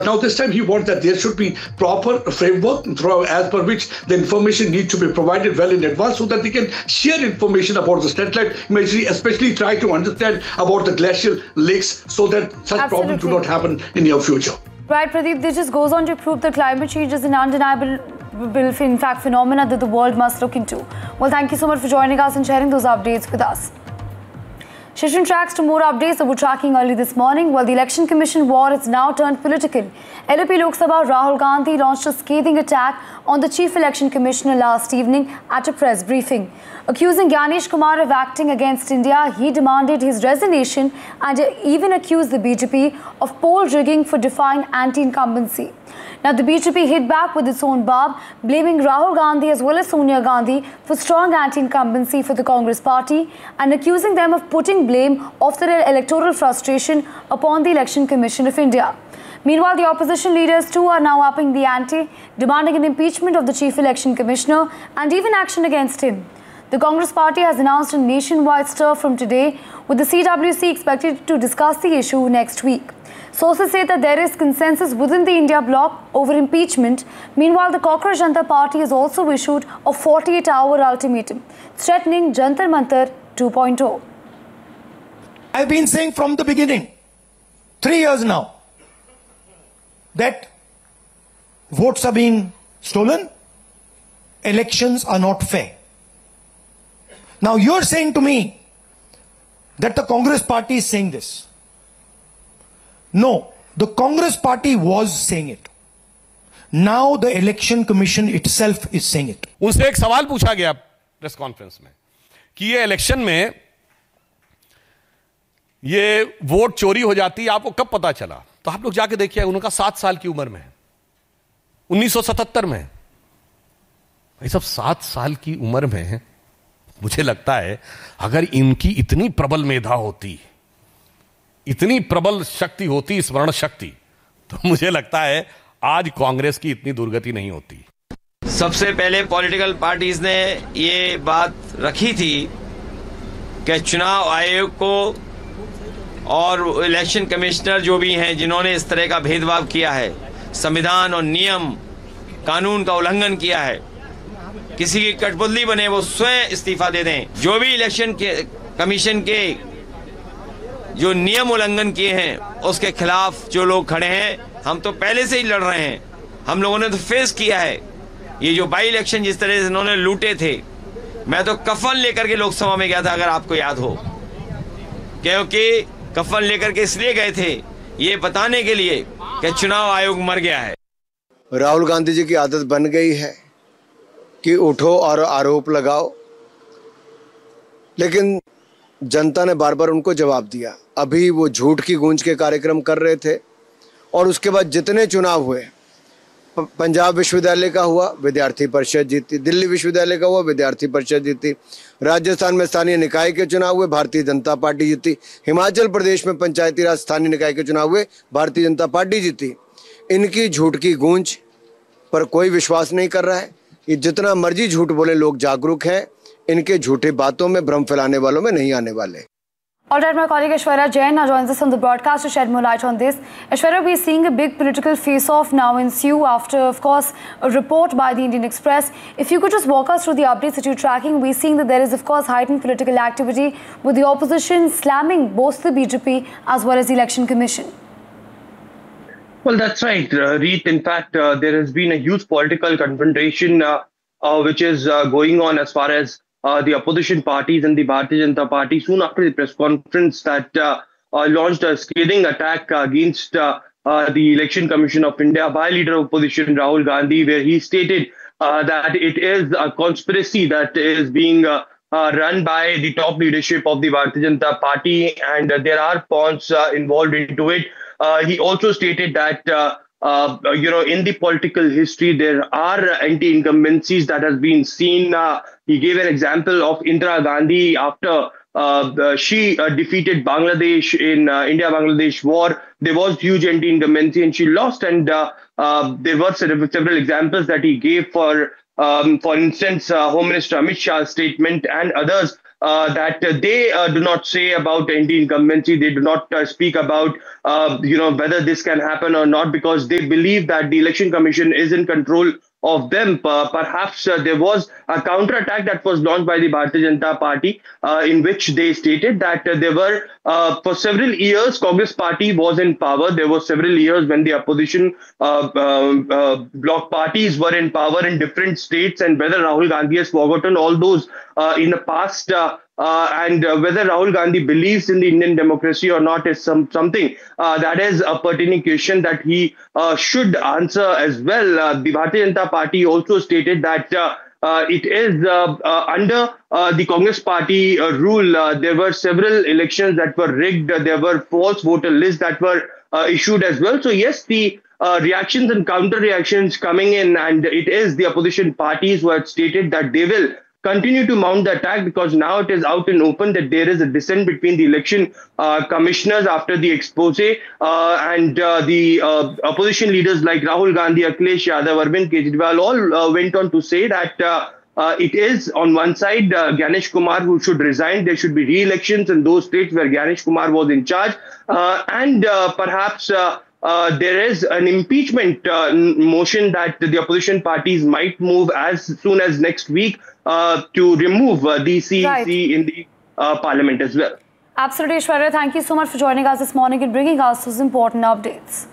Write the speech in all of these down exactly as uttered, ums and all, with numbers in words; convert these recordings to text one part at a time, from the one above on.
Now this time he wants that there should be proper framework through, as per which the information needs to be provided well in advance so that they can share information about the satellite imagery, especially try to understand about the glacial lakes so that such Absolutely. problems do not happen in near future. Right, Pradeep, this just goes on to prove that climate change is an undeniable, in fact, phenomena that the world must look into. Well, thank you so much for joining us and sharing those updates with us. Shishran tracks to more updates that we're tracking early this morning. Well, the Election Commission war has now turned political. L L P Lok Sabha Rahul Gandhi launched a scathing attack on the Chief Election Commissioner last evening at a press briefing. Accusing Gyanesh Kumar of acting against India, he demanded his resignation and even accused the B J P of poll rigging for defying anti-incumbency. Now, the B J P hit back with its own barb, blaming Rahul Gandhi as well as Sonia Gandhi for strong anti-incumbency for the Congress party and accusing them of putting blame of their electoral frustration upon the Election Commission of India. Meanwhile, the opposition leaders too are now upping the ante, demanding an impeachment of the Chief Election Commissioner and even action against him. The Congress party has announced a nationwide stir from today, with the C W C expected to discuss the issue next week. Sources say that there is consensus within the India bloc over impeachment. Meanwhile, the Cockroach Janata Party has also issued a forty-eight hour ultimatum, threatening Jantar Mantar two point oh. I've been saying from the beginning, three years now, that votes are being stolen, elections are not fair. Now you're saying to me that the Congress party is saying this. No, the Congress party was saying it. Now the Election Commission itself is saying it. उनसे एक सवाल पूछा गया press conference में कि ये election में ये वोट चोरी हो जाती है, आपको कब पता चला? तो आप लोग जाके देखिए, उनका सात साल की उम्र में है, उन्नीस सौ सतहत्तर में। ये सब सात साल की उम्र में, मुझे लगता है अगर इनकी इतनी प्रबल मेधा होती, इतनी प्रबल शक्ति होती, स्मरण शक्ति, तो मुझे लगता है आज कांग्रेस की इतनी दुर्गति नहीं होती। सबसे पहले पॉलिटिकल पार्टीज ने ये बात रखी थी कि चुनाव आयोग को और इलेक्शन कमिश्नर जो भी हैं जिन्होंने इस तरह का भेदभाव किया है, संविधान और नियम कानून का उल्लंघन किया है, किसी की कठपुतली बने वो स्वयं इस्तीफा दे दें। जो भी इलेक्शन के कमीशन के जो नियम उल्लंघन किए हैं उसके खिलाफ जो लोग खड़े हैं, हम तो पहले से ही लड़ रहे हैं। हम लोगों ने तो फेस किया है ये जो बाई इलेक्शन जिस तरह से इन्होंने लूटे थे। मैं तो कफन लेकर के लोकसभा में गया था, अगर आपको याद हो, क्योंकि कफन लेकर के इसलिए गए थे ये बताने के लिए कि चुनाव आयोग मर गया है। राहुल गांधी जी की आदत बन गई है कि उठो और आरोप लगाओ, लेकिन जनता ने बार बार उनको जवाब दिया। अभी वो झूठ की गूंज के कार्यक्रम कर रहे थे और उसके बाद जितने चुनाव हुए, पंजाब विश्वविद्यालय का हुआ, विद्यार्थी परिषद जीती, दिल्ली विश्वविद्यालय का हुआ, विद्यार्थी परिषद जीती, राजस्थान में स्थानीय निकाय के चुनाव हुए, भारतीय जनता पार्टी जीती, हिमाचल प्रदेश में पंचायती राज स्थानीय निकाय के चुनाव हुए, भारतीय जनता पार्टी जीती। इनकी झूठ की गूंज पर कोई विश्वास नहीं कर रहा है। ये जितना मर्जी झूठ बोले, लोग जागरूक हैं, इनके झूठे बातों में, भ्रम फैलाने वालों में नहीं आने वाले। All right, my colleague Aishwarya Jain now joins us on the broadcast to shed more light on this. Aishwarya, we're seeing a big political face-off now ensue after, of course, a report by the Indian Express. If you could just walk us through the updates that you're tracking, we're seeing that there is, of course, heightened political activity with the opposition slamming both the B J P as well as the Election Commission. Well, that's right, uh, Reet. In fact, uh, there has been a huge political confrontation uh, uh, which is uh, going on as far as Uh, the opposition parties and the Bharatiya Janata Party soon after the press conference that uh, uh, launched a scathing attack against uh, uh, the Election Commission of India by leader of opposition Rahul Gandhi, where he stated uh, that it is a conspiracy that is being uh, uh, run by the top leadership of the Bharatiya Janata Party, and uh, there are pawns uh, involved into it. Uh, he also stated that uh, Uh, you know, in the political history, there are anti-incumbencies that has been seen. Uh, he gave an example of Indira Gandhi after uh, the, she uh, defeated Bangladesh in uh, India-Bangladesh war. There was huge anti-incumbency and she lost. And uh, uh, there were several examples that he gave for, um, for instance, uh, Home Minister Amit Shah's statement and others uh, that uh, they uh, do not say about anti-incumbency. They do not uh, speak about, uh, you know, whether this can happen or not, because they believe that the Election Commission is in control of them. Uh, perhaps uh, there was a counterattack that was launched by the Bharatiya Janata Party, uh, in which they stated that uh, there were, uh, for several years, Congress Party was in power. There were several years when the opposition uh, uh, uh, bloc parties were in power in different states, and whether Rahul Gandhi has forgotten all those uh, in the past, uh, Uh, and uh, whether Rahul Gandhi believes in the Indian democracy or not is some something uh, that is a pertinent question that he uh, should answer as well. Uh, the Bharatiya Janata Party also stated that uh, uh, it is uh, uh, under uh, the Congress Party uh, rule. Uh, there were several elections that were rigged. Uh, there were false voter lists that were uh, issued as well. So yes, the uh, reactions and counter reactions coming in, and it is the opposition parties who have stated that they will continue to mount the attack, because now it is out and open that there is a dissent between the election uh, commissioners after the expose, uh, and uh, the uh, opposition leaders like Rahul Gandhi, Akhilesh Yadav, Arvind Kejriwal all uh, went on to say that uh, uh, it is on one side uh, Ganesh Kumar who should resign. There should be re-elections in those states where Ganesh Kumar was in charge, uh, and uh, perhaps uh, Uh, there is an impeachment uh, motion that the opposition parties might move as soon as next week uh, to remove uh, the C E C right. in the uh, parliament as well. Absolutely, Aishwarya. Thank you so much for joining us this morning and bringing us those important updates.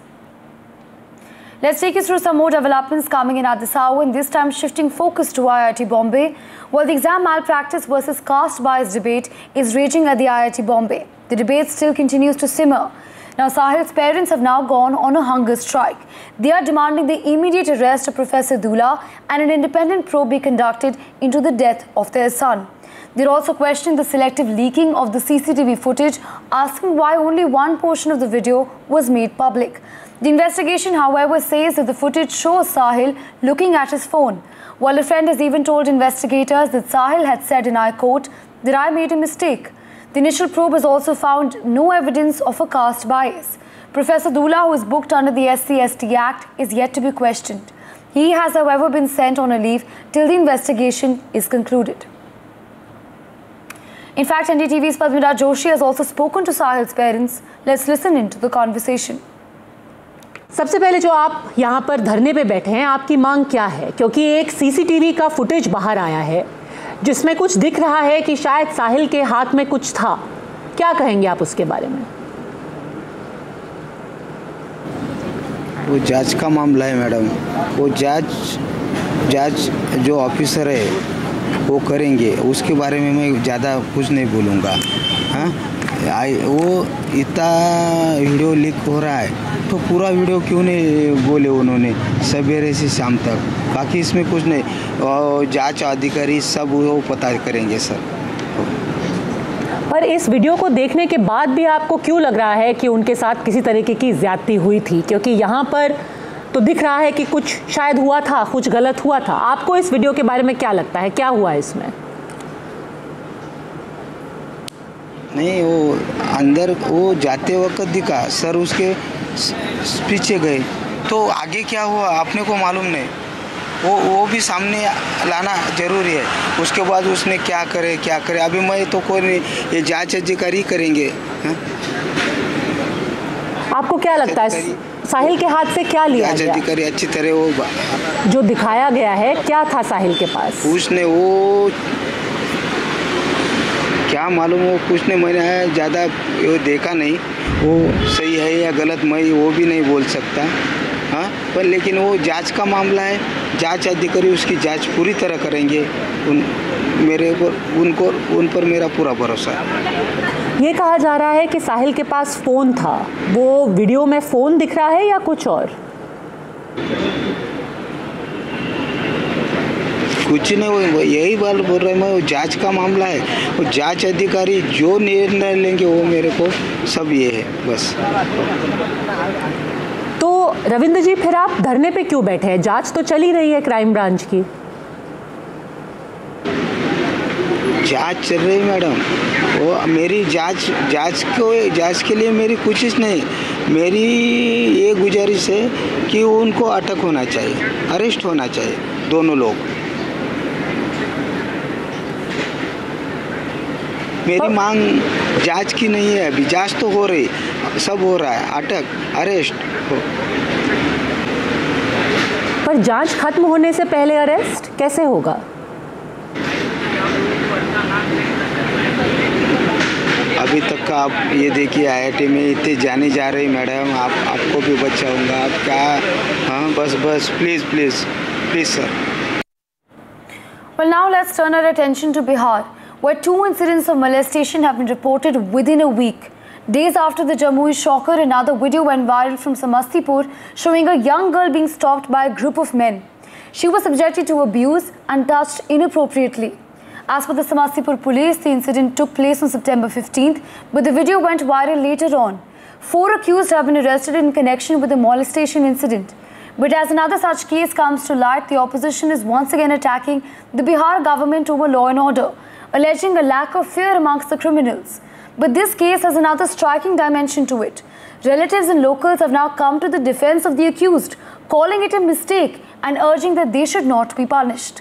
Let's take you through some more developments coming in at this hour, and this time shifting focus to I I T Bombay. While the exam malpractice versus caste bias debate is raging at the I I T Bombay, the debate still continues to simmer. Now, Sahil's parents have now gone on a hunger strike. They are demanding the immediate arrest of Professor Dula and an independent probe be conducted into the death of their son. They're also questioning the selective leaking of the C C T V footage, asking why only one portion of the video was made public. The investigation, however, says that the footage shows Sahil looking at his phone, while a friend has even told investigators that Sahil had said, and I quote, that I made a mistake. The initial probe has also found no evidence of a caste bias. Professor Dula, who is booked under the S C S T Act, is yet to be questioned. He has, however, been sent on a leave till the investigation is concluded. In fact, N D T V's Padmita Joshi has also spoken to Sahil's parents. Let's listen into the conversation. सबसे पहले जो आप यहाँ पर धरने पे बैठे हैं, आपकी मांग क्या है? क्योंकि एक सीसीटीवी का फुटेज बाहर आया है जिसमें कुछ दिख रहा है कि शायद साहिल के हाथ में कुछ था। क्या कहेंगे आप उसके बारे में? वो जांच का मामला है मैडम, वो जांच जांच जो ऑफिसर है वो करेंगे, उसके बारे में मैं ज़्यादा कुछ नहीं बोलूँगा। हाँ, वो इतना वीडियो लीक हो रहा है तो पूरा वीडियो क्यों नहीं बोले उन्होंने सवेरे से शाम तक? बाकी इसमें कुछ नहीं, और जांच अधिकारी सब वो पता करेंगे सर। पर इस वीडियो को देखने के बाद भी आपको क्यों लग रहा है कि उनके साथ किसी तरीके की ज्यादती हुई थी? क्योंकि यहाँ पर तो दिख रहा है कि कुछ शायद हुआ था, कुछ गलत हुआ था। आपको इस वीडियो के बारे में क्या लगता है, क्या हुआ इसमें? नहीं, वो अंदर वो जाते वक्त दिखा सर, उसके पीछे गए तो आगे क्या हुआ अपने को मालूम नहीं। वो वो भी सामने लाना जरूरी है। उसके बाद उसने क्या करे क्या करे अभी मैं तो कोई नहीं, ये जांच अधिकारी करेंगे। हा? आपको क्या लगता है साहिल के हाथ से क्या लिया गया? जांच अधिकारी अच्छी तरह वो जो दिखाया गया है, क्या था साहिल के पास? उसने वो क्या मालूम, वो कुछ नहीं, मैंने ज़्यादा वो देखा नहीं, वो सही है या गलत मैं वो भी नहीं बोल सकता। हाँ, पर लेकिन वो जांच का मामला है, जांच अधिकारी उसकी जांच पूरी तरह करेंगे। उन मेरे पर उनको उन पर मेरा पूरा भरोसा है। ये कहा जा रहा है कि साहिल के पास फ़ोन था, वो वीडियो में फ़ोन दिख रहा है या कुछ और? कुछ नहीं, वो यही बात बोल रहे हैं मैं, वो जांच का मामला है, वो जांच अधिकारी जो निर्णय लेंगे वो मेरे को सब ये है बस। तो रविंद्र जी, फिर आप धरने पे क्यों बैठे हैं? जांच तो चल ही रही है क्राइम ब्रांच की। जांच चल रही मैडम, वो मेरी जांच जांच को जांच के लिए मेरी कोशिश नहीं, मेरी ये गुजारिश है कि उनको अटक होना चाहिए, अरेस्ट होना चाहिए दोनों लोग। मेरी मांग जांच की नहीं है, अभी जांच तो हो रही, सब हो रहा है, अटक अरेस्ट हो। पर जांच खत्म होने से पहले अरेस्ट कैसे होगा? अभी तक का आप ये देखिए, आई आई टी में इतने जाने जा रही मैडम, आप आपको भी बचाऊंगा, आप क्या, हाँ बस बस please please please sir. Well, now let's turn our attention to Bihar, where two incidents of molestation have been reported within a week. Days after the Jamui shocker, another video went viral from Samastipur showing a young girl being stopped by a group of men. She was subjected to abuse and touched inappropriately. As per the Samastipur police, the incident took place on September fifteenth, but the video went viral later on. Four accused have been arrested in connection with the molestation incident. But as another such case comes to light, the opposition is once again attacking the Bihar government over law and order, alleging a lack of fear amongst the criminals. But this case has another striking dimension to it. Relatives and locals have now come to the defense of the accused, calling it a mistake and urging that they should not be punished.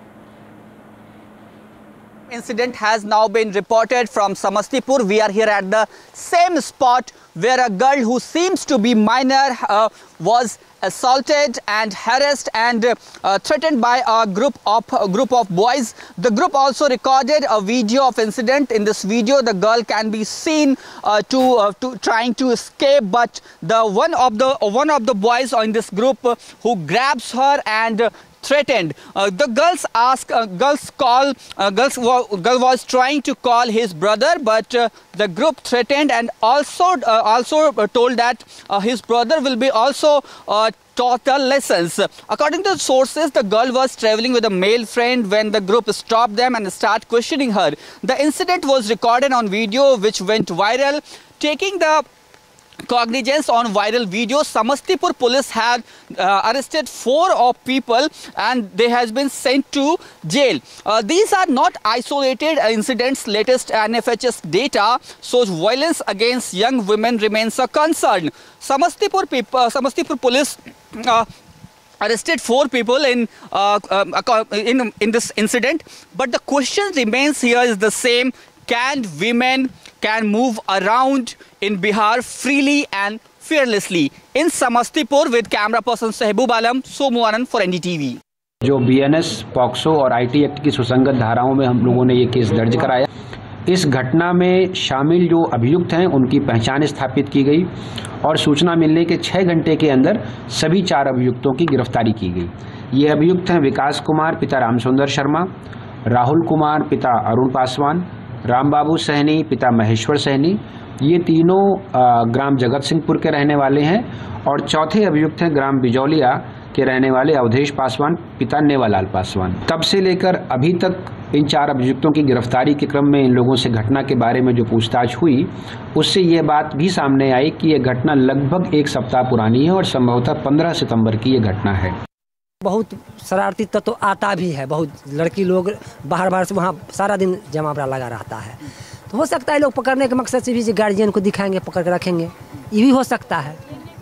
Incident has now been reported from Samastipur. We are here at the same spot where a girl who seems to be minor uh, was assaulted and harassed and uh, threatened by a group of a group of boys. The group also recorded a video of incident. In this video, the girl can be seen uh, to uh, to trying to escape, but the one of the uh, one of the boys in this group uh, who grabs her and uh, threatened. Uh, the girls ask, uh, girls call, uh, girls girl was trying to call his brother, but uh, the group threatened and also uh, also told that uh, his brother will be also uh, taught the lessons. According to the sources, the girl was traveling with a male friend when the group stopped them and started questioning her. The incident was recorded on video, which went viral, taking the cognizance on viral video. Samastipur police had uh, arrested four of people and they has been sent to jail. Uh, these are not isolated incidents. Latest N F H S data shows violence against young women remains a concern. Samastipur people, uh, Samastipur police uh, arrested four people in, uh, um, in in this incident. But the question remains here is the same: can women can move around in Bihar freely and fearlessly? In Samastipur, with camera person Sehboob Alam, Somu Anand for N D T V. जो B N S, POCSO और I T act की सुसंगत धाराओं में हम लोगों ने ये केस दर्ज कराया। इस घटना में शामिल जो अभियुक्त हैं उनकी पहचान स्थापित की गई और सूचना मिलने के छः घंटे के अंदर सभी चार अभियुक्तों की गिरफ्तारी की गई। ये अभियुक्त हैं विकास कुमार पिता रामसुंदर शर्मा, राहुल कुमार पिता अरुण पासवान, रामबाबू सहनी पिता महेश्वर सहनी। ये तीनों ग्राम जगत सिंहपुर के रहने वाले हैं और चौथे अभियुक्त हैं ग्राम बिजौलिया के रहने वाले अवधेश पासवान पिता नेवालाल पासवान। तब से लेकर अभी तक इन चार अभियुक्तों की गिरफ्तारी के क्रम में इन लोगों से घटना के बारे में जो पूछताछ हुई उससे ये बात भी सामने आई कि ये घटना लगभग एक सप्ताह पुरानी है और संभवतः पंद्रह सितंबर की ये घटना है। बहुत शरारती तत्व तो आता भी है, बहुत लड़की लोग बाहर बाहर से वहाँ सारा दिन जमा बड़ा लगा रहता है, तो हो सकता है लोग पकड़ने के मकसद से भी गार्जियन को दिखाएंगे, पकड़ के रखेंगे, ये भी हो सकता है,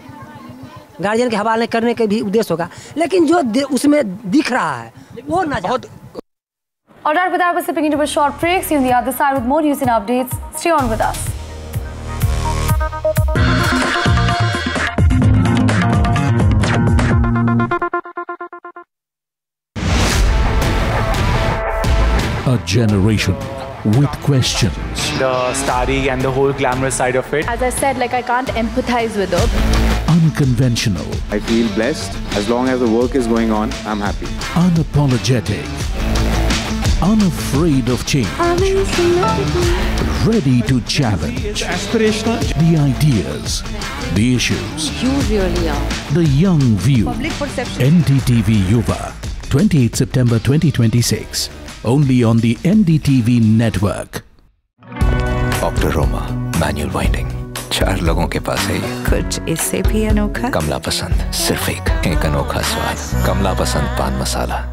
गार्जियन के हवाले करने के भी उद्देश्य होगा, लेकिन जो उसमें दिख रहा है वो ना बहुत। All right, with that, we're sipping into a short break. See you on the other side with more news and updates. Stay on with us. A generation with questions. The starry and the whole glamorous side of it. As I said, like I can't empathize with her. Unconventional. I feel blessed. As long as the work is going on, I'm happy. Unapologetic. Unafraid of change. Ready to challenge. Aspirational. The ideas. The issues. You really are. The young view. Public perception. N D T V Yuva. twenty-eighth September twenty twenty-six. Only on the N D T V network. Optoroma manual winding. चार लोगों के पास है ये। कुछ इससे भी अनोखा। कमला पसंद सिर्फ एक एक अनोखा स्वाद। कमला पसंद पान मसाला।